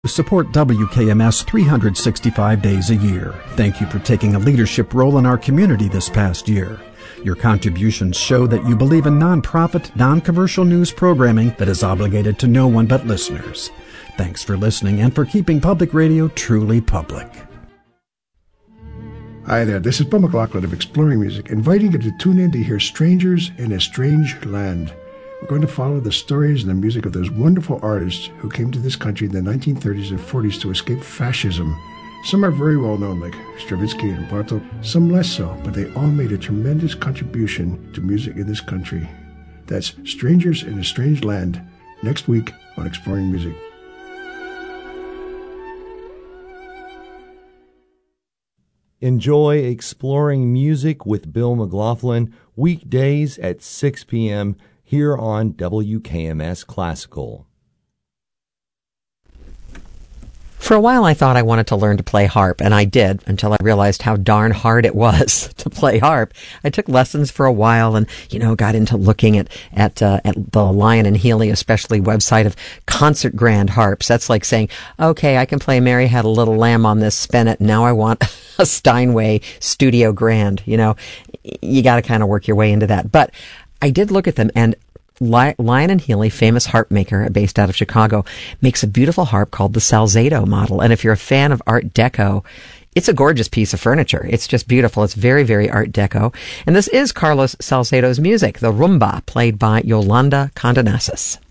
Support WKMS 365 days a year. Thank you for taking a leadership role in our community this past year. Your contributions show that you believe in nonprofit, non-commercial news programming that is obligated to no one but listeners. Thanks for listening and for keeping public radio truly public. Hi there, this is Bill McLaughlin of Exploring Music, inviting you to tune in to hear Strangers in a Strange Land. We're going to follow the stories and the music of those wonderful artists who came to this country in the 1930s and 40s to escape fascism. Some are very well known, like Stravinsky and Bartók, some less so, but they all made a tremendous contribution to music in this country. That's Strangers in a Strange Land, next week on Exploring Music. Enjoy Exploring Music with Bill McLaughlin, weekdays at 6 p.m. here on WKMS Classical. For a while, I thought I wanted to learn to play harp, and I did, until I realized how darn hard it was to play harp. I took lessons for a while and, got into looking at the Lion and Healy, especially website of concert grand harps. That's like saying, okay, I can play Mary Had a Little Lamb on this spinet. Now I want a Steinway Studio Grand. You got to kind of work your way into that. But I did look at them, and Lion and Healy, famous harp maker based out of Chicago, makes a beautiful harp called the Salzedo model. And if you're a fan of Art Deco, it's a gorgeous piece of furniture. It's just beautiful. It's very, very Art Deco. And this is Carlos Salcedo's music, the rumba, played by Yolanda Condonasis.